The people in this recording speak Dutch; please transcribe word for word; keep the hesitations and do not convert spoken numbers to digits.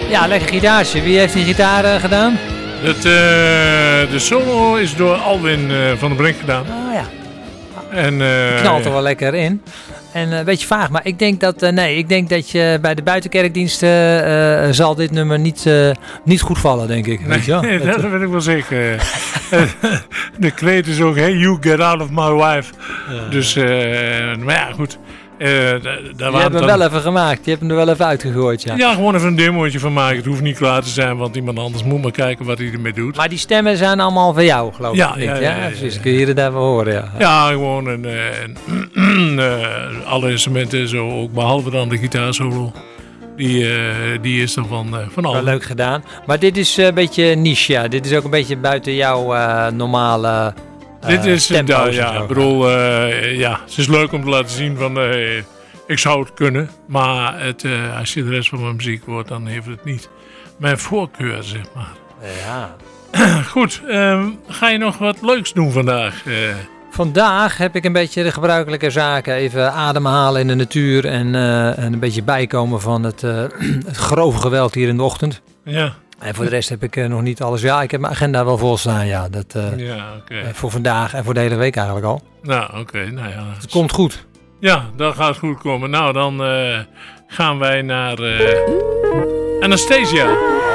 Ja, lekker gitaartje. Wie heeft die gitaar uh, gedaan? Het, uh, de solo is door Alwin uh, van der Brink gedaan. Oh ja. En, uh, knalt er wel lekker in. En een uh, beetje vaag, maar ik denk dat, uh, nee, ik denk dat je bij de buitenkerkdiensten uh, uh, zal dit nummer niet, uh, niet goed vallen, denk ik. Nee, weet je wel? Nee, dat weet ik wel zeker. De kreet is ook, hey, you get out of my wife. Ja. Dus, uh, maar ja, goed. Uh, d- d- je hebt hem dan... wel even gemaakt, je hebt hem er wel even uitgegooid, ja. Ja, gewoon even een demootje van maken. Het hoeft niet klaar te zijn, want iemand anders moet maar kijken wat hij ermee doet. Maar die stemmen zijn allemaal van jou, geloof ik. Ja, niet, ja, ja, ja, ja, precies. ja. Kun je hier en daar wel horen, ja. Ja, gewoon een, een, uh, alle instrumenten zo, ook behalve dan de gitaarsolo. Die, uh, die is er van, uh, van Wel leuk gedaan. Maar dit is een beetje niche, ja. Dit is ook een beetje buiten jouw uh, normale uh, Dit is, tempo's. ja, ja, ik bedoel, uh, ja, het is leuk om te laten zien van, uh, ik zou het kunnen. Maar het, uh, als je de rest van mijn muziek hoort, dan heeft het niet mijn voorkeur, zeg maar. Ja. Goed, um, ga je nog wat leuks doen vandaag? Uh, Vandaag heb ik een beetje de gebruikelijke zaken. Even ademhalen in de natuur en, uh, en een beetje bijkomen van het, uh, het grove geweld hier in de ochtend. Ja. En voor de rest heb ik uh, nog niet alles. Ja, ik heb mijn agenda wel vol staan, ja. Dat, uh, ja, okay. uh, voor vandaag en voor de hele week eigenlijk al. Nou, oké. Okay, nou ja. Het komt goed. Ja, dat gaat goed komen. Nou, dan uh, gaan wij naar uh, Anastasia.